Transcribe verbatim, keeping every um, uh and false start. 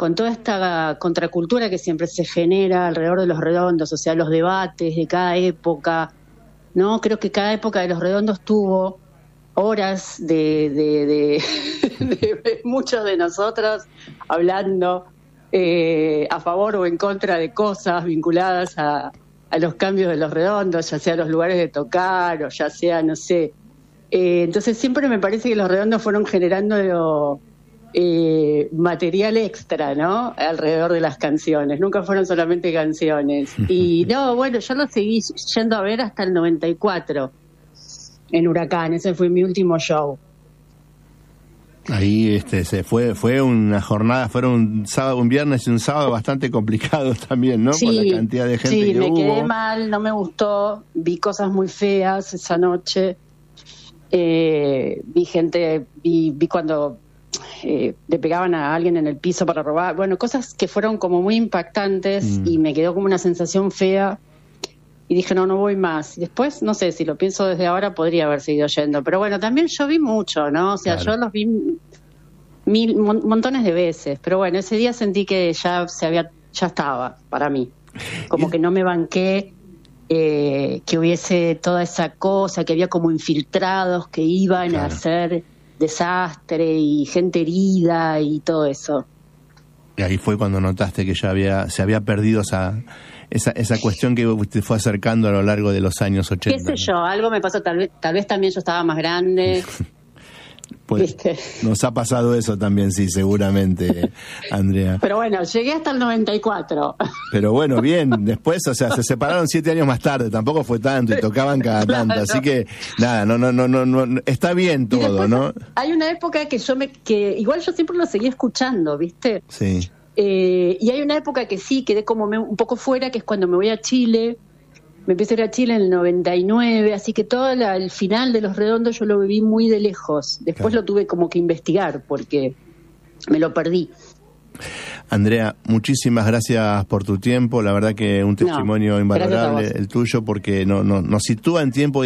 con toda esta contracultura que siempre se genera alrededor de los redondos, o sea, los debates de cada época, ¿no? Creo que cada época de los redondos tuvo horas de, de, de, de muchos de nosotros hablando eh, a favor o en contra de cosas vinculadas a, a los cambios de los redondos, ya sea los lugares de tocar o ya sea, no sé. Eh, entonces siempre me parece que los redondos fueron generando eh, material extra, ¿no? Alrededor de las canciones, nunca fueron solamente canciones. Y no, bueno, yo lo seguí yendo a ver hasta el noventa y cuatro. En Huracán, ese fue mi último show. Ahí este se fue fue una jornada, fueron un sábado, un viernes y un sábado bastante complicados también, ¿no? Sí, por la cantidad de gente sí, que me hubo. quedé mal, no me gustó, vi cosas muy feas esa noche, eh, vi gente, vi, vi cuando eh, le pegaban a alguien en el piso para robar, bueno, cosas que fueron como muy impactantes mm. y me quedó como una sensación fea. Y dije, no, no voy más. Y después, no sé, si lo pienso desde ahora, podría haber seguido yendo. Pero bueno, también yo vi mucho, ¿no? O sea, claro. yo los vi mil, mon- montones de veces. Pero bueno, ese día sentí que ya se había, ya estaba para mí. Como que no me banqué eh, que hubiese toda esa cosa, que había como infiltrados que iban claro. a hacer desastre y gente herida y todo eso. Y ahí fue cuando notaste que ya había se había perdido esa... Esa, esa cuestión que te fue acercando a lo largo de los años ochenta. Qué sé yo, algo me pasó, tal vez, tal vez también yo estaba más grande. Pues, ¿viste? Nos ha pasado eso también, sí, seguramente, Andrea. Pero bueno, llegué hasta el noventa y cuatro. Pero bueno, bien, después, o sea, se separaron siete años más tarde, tampoco fue tanto y tocaban cada claro. tanto, así que nada, no, no, no, no, no está bien todo, ¿no? Hay una época que yo me, que igual yo siempre lo seguí escuchando, ¿viste? Sí. Eh, y hay una época que sí, quedé como me, un poco fuera, que es cuando me voy a Chile. Me empecé a ir a Chile en el noventa y nueve, así que todo la, el final de Los Redondos yo lo viví muy de lejos. Después claro. lo tuve como que investigar porque me lo perdí. Andrea, muchísimas gracias por tu tiempo. La verdad que un testimonio no, invalorable el tuyo porque no, no, nos sitúa en tiempo